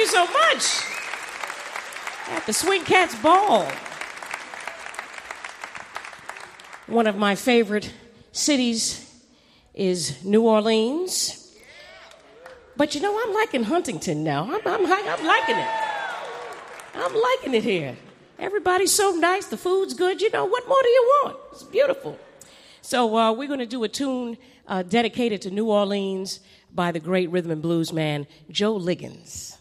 you so much. At the Swing Cats Ball. One of my favorite cities is New Orleans. But you know, I'm liking Huntington now. I'm liking it. I'm liking it here. Everybody's so nice. The food's good. You know, what more do you want? It's beautiful. So we're going to do a tune dedicated to New Orleans by the great rhythm and blues man, Joe Liggins.